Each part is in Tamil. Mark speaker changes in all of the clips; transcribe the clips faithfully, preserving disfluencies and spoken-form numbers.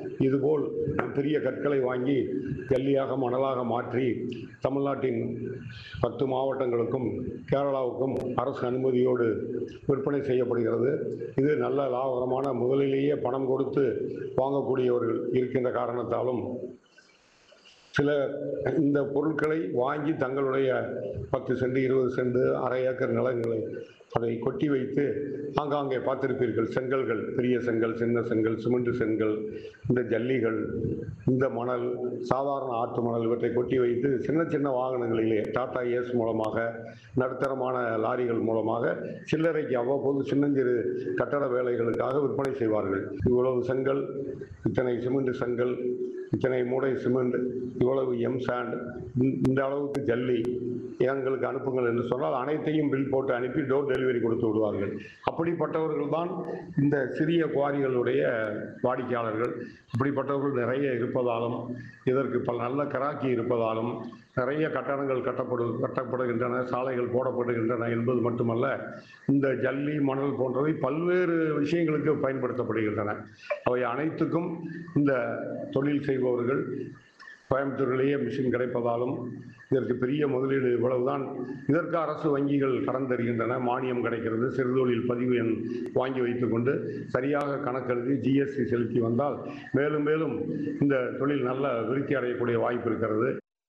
Speaker 1: இதுபோல் பெரிய கற்களை வாங்கி ஜல்லியாக மணலாக மாற்றி தமிழ்நாட்டின் பத்து மாவட்டங்களுக்கும் கேரளாவுக்கும் அரசு அனுமதியோடு விற்பனை செய்யப்படுகிறது. இது நல்ல லாபகரமான, முதலிலேயே பணம் கொடுத்து வாங்கக்கூடியவர்கள் இருக்கின்ற காரணத்தாலும் சில இந்த பொருட்களை வாங்கி தங்களுடைய பத்து சென்ட் இருபது சென்ட் அரை ஏக்கர் நிலங்களை அதை கொட்டி வைத்து ஆங்காங்கே பார்த்திருப்பீர்கள், செங்கல்கள், பெரிய செங்கல், சின்ன செங்கல், சிமெண்ட் செங்கல், இந்த ஜல்லிகள், இந்த மணல், சாதாரண ஆற்று மணல் இவற்றை கொட்டி வைத்து சின்ன சின்ன வாகனங்களிலே டாடா ஏஸ் மூலமாக, நடுத்தரமான லாரிகள் மூலமாக சில்லறைக்கு அவ்வப்போது சின்னஞ்சிறு கட்டட வேலைகளுக்காக விற்பனை செய்வார்கள். இவ்வளவு செங்கல், இத்தனை சிமெண்ட் செங்கல், இத்தனை மூடை சிமெண்ட், இவ்வளவு எம் சாண்ட், இந்த அளவுக்கு ஜல்லி எங்களுக்கு அனுப்புங்கள் என்று சொன்னால் அனைத்தையும் பில் போட்டு அனுப்பி டோர் டெலிவரி கொடுத்து விடுவார்கள். அப்படிப்பட்டவர்கள் தான் இந்த சிறிய குவாரிகளுடைய வாடிக்கையாளர்கள். இப்படிப்பட்டவர்கள் நிறைய இருப்பதாலும், இதற்கு பல நல்ல கராக்கி இருப்பதாலும் நிறைய கட்டடங்கள் கட்டப்படு கட்டப்படுகின்றன, சாலைகள் போடப்படுகின்றன என்பது மட்டுமல்ல, இந்த ஜல்லி, மணல் போன்றவை பல்வேறு விஷயங்களுக்கு பயன்படுத்தப்படுகின்றன. அவை அனைத்துக்கும் இந்த தொழில் செய்பவர்கள் கோயம்புத்தூரிலேயே மிஷின் கிடைப்பதாலும், இதற்கு பெரிய முதலீடு இவ்வளவுதான். இதற்கு அரசு வங்கிகள் கடன் தருகின்றன, மானியம் கிடைக்கிறது. சிறுதொழில் பதிவு எண் வாங்கி வைத்துக்கொண்டு சரியாக கணக்கெழுதி ஜிஎஸ்டி செலுத்தி வந்தால் மேலும் மேலும் இந்த தொழில் நல்ல விருத்தி அடையக்கூடிய வாய்ப்பு இருக்கிறது.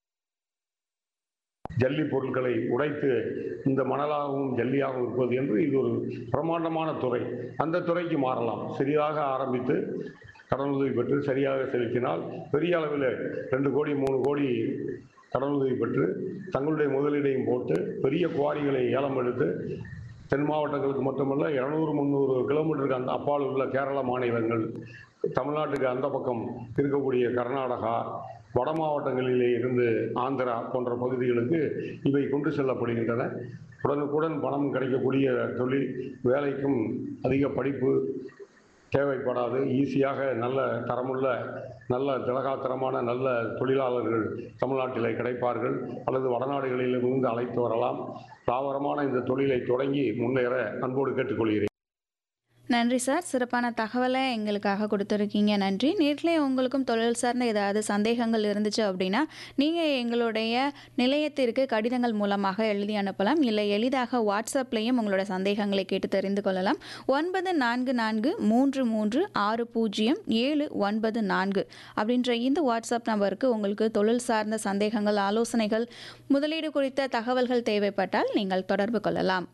Speaker 1: ஜல்லி பொருட்களை உடைத்து இந்த மணலாகவும் ஜல்லியாகவும் இருப்பது என்று இது ஒரு பிரமாண்டமான துறை. அந்த துறைக்கு மாறலாம். சிறிதாக ஆரம்பித்து கடனுதவி பெற்று சரியாக செலுத்தினால் பெரிய அளவில் ரெண்டு கோடி மூணு கோடி கடனுதவி பெற்று தங்களுடைய முதலீடையும் போட்டு பெரிய குவாரிகளை ஏலம் எடுத்து தென் மாவட்டங்களுக்கு மட்டுமல்ல, இருநூறு முந்நூறு கிலோமீட்டருக்கு அந்த அப்பால் உள்ள கேரள மாநிலங்கள், தமிழ்நாட்டுக்கு அந்த பக்கம் இருக்கக்கூடிய கர்நாடகா, வட மாவட்டங்களிலே இருந்து ஆந்திரா போன்ற பகுதிகளுக்கு இவை கொண்டு செல்லப்படுகின்றன. உடனுக்குடன் பணம் கிடைக்கக்கூடிய தொழில், வேலைக்கும் அதிக படிப்பு தேவைப்படாது. ஈஸியாக நல்ல தரமுள்ள, நல்ல திலகாத்திரமான நல்ல தொழிலாளர்கள் தமிழ்நாட்டிலே கிடைப்பார்கள், அல்லது வடநாடுகளிலிருந்து அழைத்து வரலாம். தாவரமான இந்த தொழிலை தொடங்கி முன்னேற அன்போடு கேட்டுக்கொள்கிறேன்.
Speaker 2: நன்றி சார், சிறப்பான தகவலை எங்களுக்காக கொடுத்துருக்கீங்க. நன்றி. நேரிலே உங்களுக்கும் தொழில் சார்ந்த ஏதாவது சந்தேகங்கள் இருந்துச்சு அப்படின்னா நீங்கள் எங்களுடைய நிலையத்திற்கு கடிதங்கள் மூலமாக எழுதி அனுப்பலாம். இல்லை எளிதாக வாட்ஸ்அப்லேயும் உங்களோட சந்தேகங்களை கேட்டு தெரிந்து கொள்ளலாம். ஒன்பது நான்கு நான்கு மூன்று மூன்று ஆறு பூஜ்ஜியம் ஏழு ஒன்பது நான்கு அப்படின்ற இந்த வாட்ஸ்அப் நம்பருக்கு உங்களுக்கு தொழில் சார்ந்த சந்தேகங்கள், ஆலோசனைகள், முதலீடு குறித்த தகவல்கள் தேவைப்பட்டால் நீங்கள் தொடர்பு கொள்ளலாம்.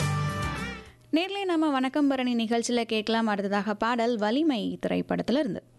Speaker 2: நேர்ல நம்ம வணக்கம் பரணி நிகழ்ச்சியில் கேட்கலாம். அடுத்ததாக பாடல் வலிமை திரைப்படத்தில் இருந்து.